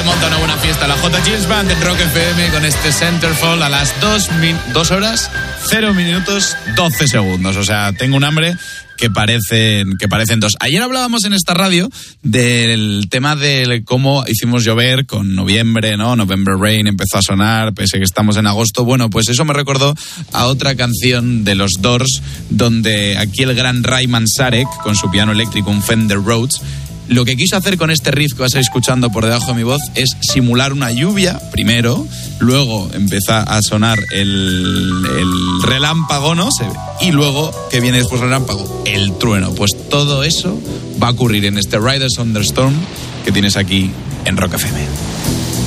monta una buena fiesta la J Gills Band en Rock FM con este Centerfold a las 2 horas, 0 minutos, 12 segundos. O sea, tengo un hambre que parecen dos. Ayer hablábamos en esta radio del tema de cómo hicimos llover con noviembre, ¿no? November Rain empezó a sonar, pese que estamos en agosto. Bueno, pues eso me recordó a otra canción de los Doors, donde aquí el gran Ray Manzarek, con su piano eléctrico, un Fender Rhodes, lo que quiso hacer con este riff que vas a ir escuchando por debajo de mi voz es simular una lluvia primero, luego empieza a sonar el relámpago, ¿no? Y luego, ¿qué viene después del relámpago? El trueno. Pues todo eso va a ocurrir en este Riders on the Storm que tienes aquí en Rock FM.